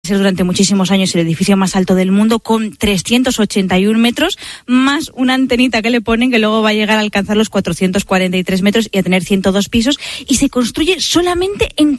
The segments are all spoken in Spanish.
ser durante muchísimos años el edificio más alto del mundo, con 381 metros, más una antenita que le ponen que luego va a llegar a alcanzar los 443 metros y a tener 102 pisos, y se construye solamente en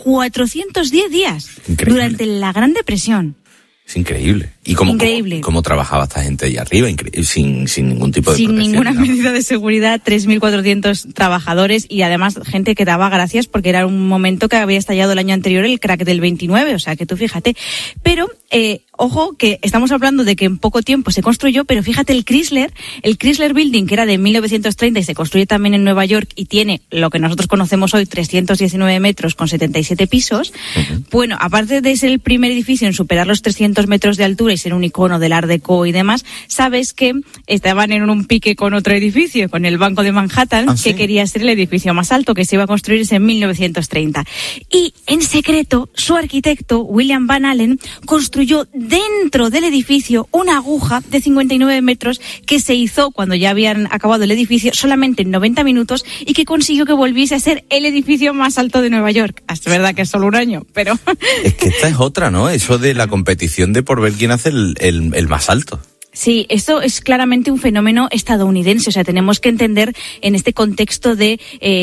410 días. Increíble. Durante la Gran Depresión. Es increíble. ¿Y cómo trabajaba esta gente allá arriba? Sin ningún tipo de Sin protección, ninguna ¿no? medida de seguridad, 3.400 trabajadores y además gente que daba gracias porque era un momento que había estallado el año anterior el crack del 29, o sea que tú fíjate. Pero, ojo, que estamos hablando de que en poco tiempo se construyó, pero fíjate el Chrysler Building, que era de 1930 y se construye también en Nueva York y tiene lo que nosotros conocemos hoy, 319 metros con 77 pisos. Uh-huh. Bueno, aparte de ser el primer edificio en superar los 300 metros de altura y ser un icono del Art Deco y demás, sabes que estaban en un pique con otro edificio, con el Banco de Manhattan, ¿sí? Que quería ser el edificio más alto, que se iba a construir en 1930. Y en secreto, su arquitecto, William Van Allen, construyó dentro del edificio una aguja de 59 metros que se hizo cuando ya habían acabado el edificio solamente en 90 minutos y que consiguió que volviese a ser el edificio más alto de Nueva York. Es verdad que es solo un año, pero... Es que esta es otra, ¿no? Eso de la competición de por ver quién hace el más alto. Sí, esto es claramente un fenómeno estadounidense. O sea, tenemos que entender en este contexto de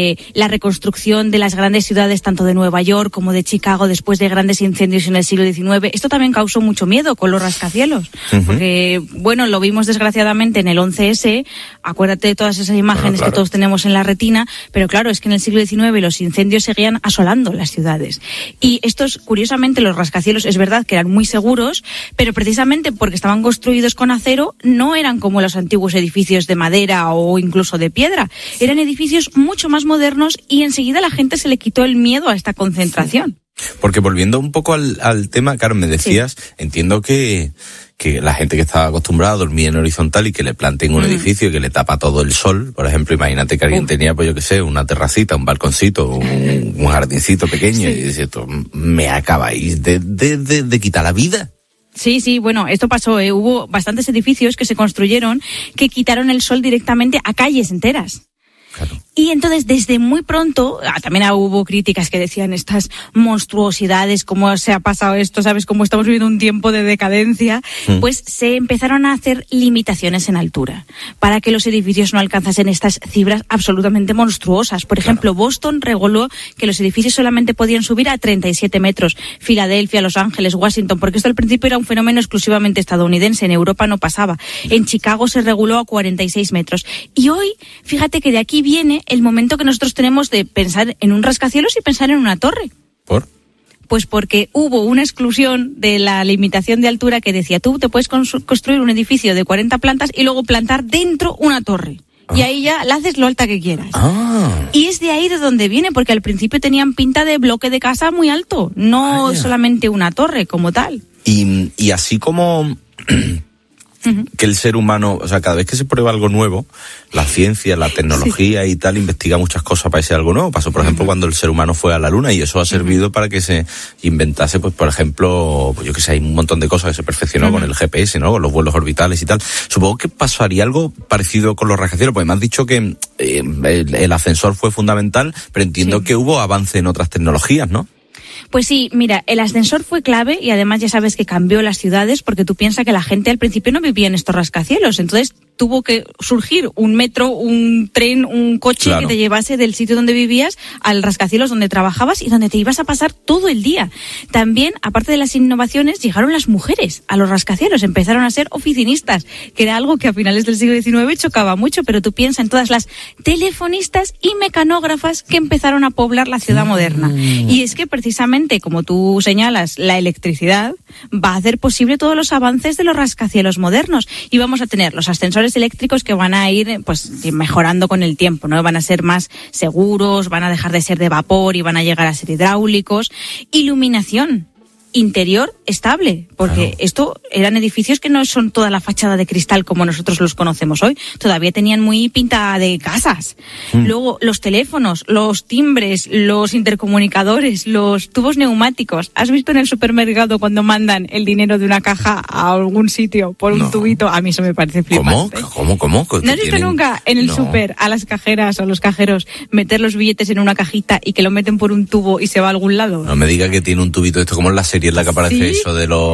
la reconstrucción de las grandes ciudades, tanto de Nueva York como de Chicago, después de grandes incendios en el siglo XIX. Esto también causó mucho miedo con los rascacielos. Uh-huh. Porque, bueno, lo vimos desgraciadamente en el 11S. Acuérdate de todas esas imágenes que todos tenemos en la retina. Pero claro, es que en el siglo XIX los incendios seguían asolando las ciudades. Y estos, curiosamente, los rascacielos, es verdad que eran muy seguros, pero precisamente porque estaban construidos con acero, no eran como los antiguos edificios de madera o incluso de piedra. Eran edificios mucho más modernos y enseguida a la gente se le quitó el miedo a esta concentración. Porque volviendo un poco al tema, Carmen, me decías, entiendo que la gente que estaba acostumbrada a dormir en horizontal y que le planteen un edificio que le tapa todo el sol, por ejemplo, imagínate que alguien tenía, pues yo qué sé, una terracita, un balconcito, un jardincito pequeño, y dice, esto me acabáis de quitar la vida. Sí, bueno, esto pasó, hubo bastantes edificios que se construyeron que quitaron el sol directamente a calles enteras. Claro. Y entonces, desde muy pronto, también hubo críticas que decían estas monstruosidades, cómo se ha pasado esto, ¿sabes? Cómo estamos viviendo un tiempo de decadencia. Pues se empezaron a hacer limitaciones en altura para que los edificios no alcanzasen estas cifras absolutamente monstruosas. Por ejemplo, Boston reguló que los edificios solamente podían subir a 37 metros. Filadelfia, Los Ángeles, Washington, porque esto al principio era un fenómeno exclusivamente estadounidense. En Europa no pasaba. En Chicago se reguló a 46 metros. Y hoy, fíjate que de aquí viene el momento que nosotros tenemos de pensar en un rascacielos y pensar en una torre. ¿Por? Pues porque hubo una exclusión de la limitación de altura que decía, tú te puedes construir un edificio de 40 plantas y luego plantar dentro una torre. Y ahí ya la haces lo alta que quieras. Y es de ahí de donde viene, porque al principio tenían pinta de bloque de casa muy alto, no solamente una torre como tal. Y así como... que el ser humano, o sea, cada vez que se prueba algo nuevo, la ciencia, la tecnología y tal, investiga muchas cosas para ese algo nuevo. Pasó, por ejemplo, cuando el ser humano fue a la Luna, y eso ha servido para que se inventase, pues, por ejemplo, pues yo que sé, hay un montón de cosas que se perfeccionó con el GPS, ¿no? Con los vuelos orbitales y tal. Supongo que pasaría algo parecido con los rascacielos, porque me has dicho que el ascensor fue fundamental, pero entiendo que hubo avance en otras tecnologías, ¿no? Pues sí, mira, el ascensor fue clave y además ya sabes que cambió las ciudades, porque tú piensas que la gente al principio no vivía en estos rascacielos, entonces tuvo que surgir un metro, un tren, un coche que te llevase del sitio donde vivías al rascacielos donde trabajabas y donde te ibas a pasar todo el día. También, aparte de las innovaciones, llegaron las mujeres a los rascacielos, empezaron a ser oficinistas, que era algo que a finales del siglo XIX chocaba mucho, pero tú piensas en todas las telefonistas y mecanógrafas que empezaron a poblar la ciudad moderna. Y es que precisamente, como tú señalas, la electricidad va a hacer posible todos los avances de los rascacielos modernos y vamos a tener los ascensores eléctricos que van a ir pues mejorando con el tiempo, ¿no? Van a ser más seguros, van a dejar de ser de vapor y van a llegar a ser hidráulicos. Iluminación interior estable, porque esto eran edificios que no son toda la fachada de cristal como nosotros los conocemos hoy, todavía tenían muy pinta de casas. Luego los teléfonos, los timbres, los intercomunicadores, los tubos neumáticos. ¿Has visto en el supermercado cuando mandan el dinero de una caja a algún sitio por un tubito? A mí eso me parece flipante. ¿Cómo? ¿No has visto nunca en el súper a las cajeras o los cajeros meter los billetes en una cajita y que lo meten por un tubo y se va a algún lado? No me diga que tiene un tubito, esto como en la serie en la que aparece eso de los